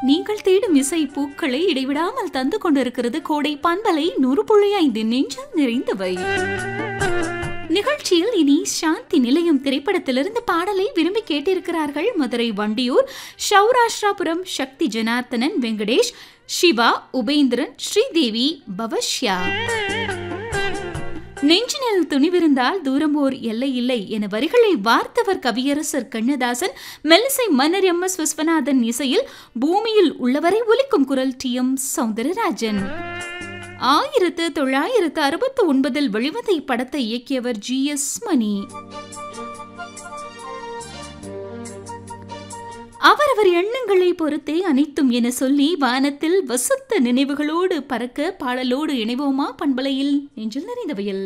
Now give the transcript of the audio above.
நீங்கள் தேடும் இசை பூக்களை இடைவிடாமல் தந்து கொண்டிருக்கிறது கோடை பந்தலை 100.5 நெஞ்சில் நிறைந்தவை. நிகழ்ச்சியில் இனி சாந்தி நிலையம் திரைப்படத்திலிருந்து பாடலை விரும்பி கேட்டிருக்கிறார்கள் மதுரை வண்டியூர் சௌராஷ்டிராபுரம் சக்தி ஜனார்த்தனன், வெங்கடேஷ், சிவா, உபேந்திரன், ஸ்ரீதேவி, பவஷ்யா. நெஞ்சினில் துணிவிருந்தால் தூரமோர் எல்லை இல்லை என வரிகளை வார்த்தவர் கவியரசர் கண்ணதாசன். மெல்லிசை மன்னர் MS விஸ்வநாதன் இசையில் பூமியில் உள்ளவரை ஒலிக்கும் குரல் TM சௌந்தரராஜன். 1969 வெளிவந்த இப்படத்தை இயக்கியவர் GS மணி. அவரவர் எண்ணங்களை பொறுத்தே அனைத்தும் என சொல்லி வானத்தில் வசந்த நினைவுகளோடு பறக்க பாடலோடு இணைவோமா பண்பலையில் நெஞ்சில் நிறைந்தவையில்.